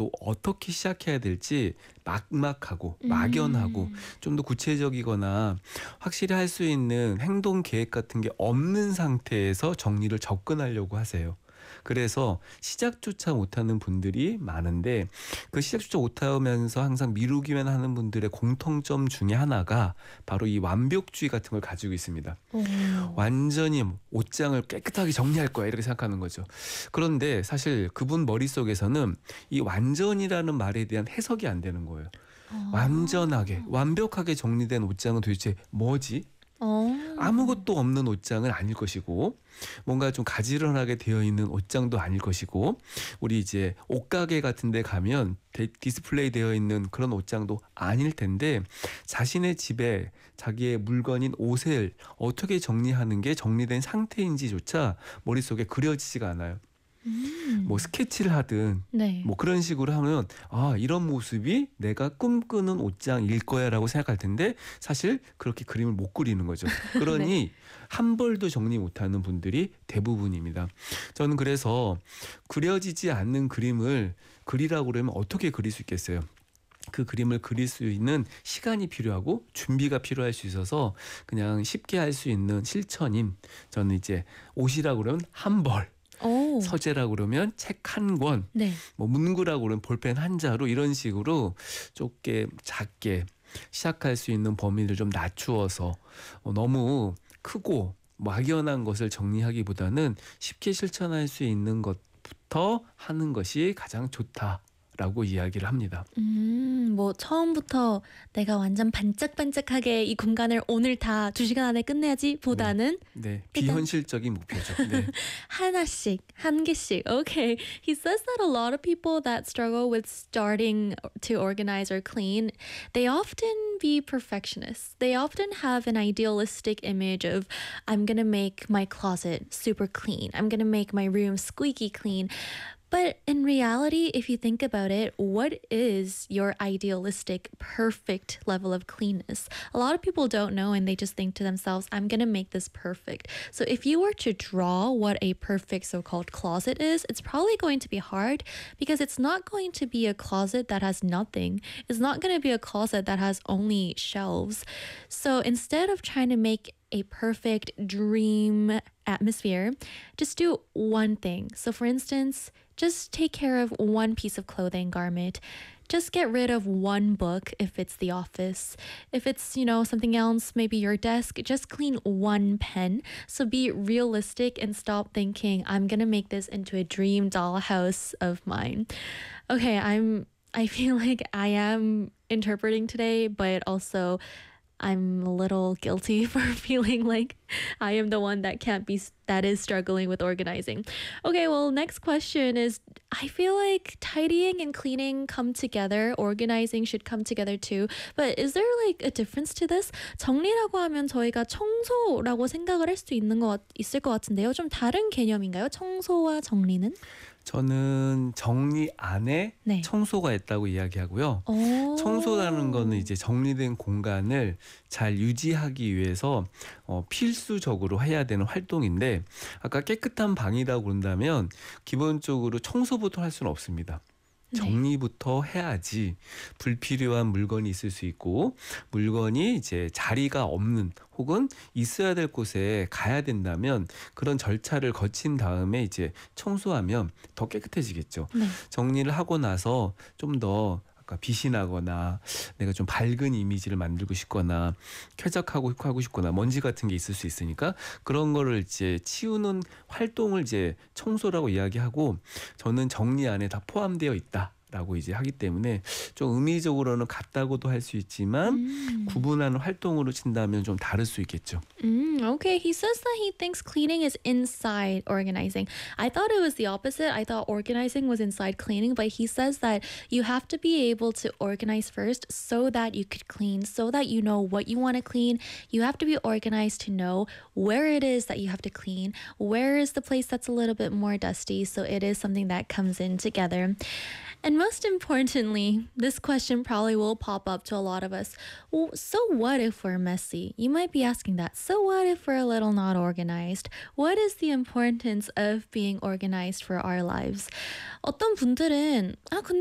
또 어떻게 시작해야 될지 막막하고 막연하고 좀 더 구체적이거나 확실히 할 수 있는 행동 계획 같은 게 없는 상태에서 정리를 접근하려고 하세요. 그래서 시작조차 못하는 분들이 많은데 그 시작조차 못하면서 항상 미루기만 하는 분들의 공통점 중에 하나가 바로 이 완벽주의 같은 걸 가지고 있습니다. 오. 완전히 옷장을 깨끗하게 정리할 거야 이렇게 생각하는 거죠. 그런데 사실 그분 머릿속에서는 이 완전이라는 말에 대한 해석이 안 되는 거예요. 완전하게 완벽하게 정리된 옷장은 도대체 뭐지? 어. 아무것도 없는 옷장은 아닐 것이고 뭔가 좀 가지런하게 되어 있는 옷장도 아닐 것이고 우리 이제 옷가게 같은 데 가면 디스플레이 되어 있는 그런 옷장도 아닐 텐데 자신의 집에 자기의 물건인 옷을 어떻게 정리하는 게 정리된 상태인지조차 머릿속에 그려지지가 않아요. 뭐 스케치를 하든 네. 뭐 그런 식으로 하면 아 이런 모습이 내가 꿈꾸는 옷장일 거야라고 생각할 텐데 사실 그렇게 그림을 못 그리는 거죠. 그러니 한 벌도 정리 못하는 분들이 대부분입니다. 저는 그래서 그려지지 않는 그림을 그리라고 그러면 어떻게 그릴 수 있겠어요? 그 그림을 그릴 수 있는 시간이 필요하고 준비가 필요할 수 있어서 그냥 쉽게 할 수 있는 실천인 저는 이제 옷이라고 그러면 한 벌, 오. 서재라고 그러면 책 한 권, 네. 뭐 문구라고 그러면 볼펜 한 자루 이런 식으로 좁게 작게 시작할 수 있는 범위를 좀 낮추어서 너무 크고 막연한 것을 정리하기보다는 쉽게 실천할 수 있는 것부터 하는 것이 가장 좋다라고 이야기를 합니다. 뭐 처음부터 내가 완전 반짝반짝하게 이 공간을 오늘 다 2시간 안에 끝내야지 보다는 네, 일단 비현실적인 목표죠. 네. 하나씩, 한 개씩. Okay. He says that a lot of people that struggle with starting to organize or clean, they often be perfectionists. They often have an idealistic image of, I'm going to make my closet super clean. I'm going to make my room squeaky clean. But in reality, if you think about it, what is your idealistic, perfect level of cleanness? A lot of people don't know and they just think to themselves, I'm going to make this perfect. So if you were to draw what a perfect so-called closet is, it's probably going to be hard because it's not going to be a closet that has nothing. It's not going to be a closet that has only shelves. So instead of trying to make a perfect dream atmosphere, just do one thing. So for instance, just take care of one piece of clothing garment. Just get rid of one book if it's the office. If it's, something else, maybe your desk, just clean one pen. So be realistic and stop thinking, I'm going to make this into a dream dollhouse of mine. Okay, I feel like I am interpreting today, but also I'm a little guilty for feeling like I am the one that is struggling with organizing. Okay, well, next question is, I feel like tidying and cleaning come together, organizing should come together too. But is there like a difference to this? 정리라고 하면 저희가 청소라고 생각을 할 수 있을 것 같은데요. 좀 다른 개념인가요? 청소와 정리는? 저는 정리 안에 네. 청소가 있다고 이야기하고요. 오. 청소라는 거는 이제 정리된 공간을 잘 유지하기 위해서 필수적으로 해야 되는 활동인데 아까 깨끗한 방이라고 그런다면 기본적으로 청소부터 할 수는 없습니다. 정리부터 해야지 불필요한 물건이 있을 수 있고 물건이 이제 자리가 없는 혹은 있어야 될 곳에 가야 된다면 그런 절차를 거친 다음에 이제 청소하면 더 깨끗해지겠죠. 네. 정리를 하고 나서 좀 더 빛이 나거나 내가 좀 밝은 이미지를 만들고 싶거나 쾌적하고 하고 싶거나 먼지 같은 게 있을 수 있으니까 그런 거를 이제 치우는 활동을 이제 청소라고 이야기하고 저는 정리 안에 다 포함되어 있다라고 이제 하기 때문에 좀 의미적으로는 같다고도 할 수 있지만 구분하는 활동으로 친다면 좀 다를 수 있겠죠. Okay, he says that he thinks cleaning is inside organizing. I thought it was the opposite. I thought organizing was inside cleaning, but he says that you have to be able to organize first so that you could clean, so that you know what you want to clean. You have to be organized to know where it is that you have to clean, where is the place that's a little bit more dusty, so it is something that comes in together. And most importantly, this question probably will pop up to a lot of us. Well, so what if we're messy? You might be asking that. So what if we're a little not organized? What is the importance of being organized for our lives? 어떤 분들은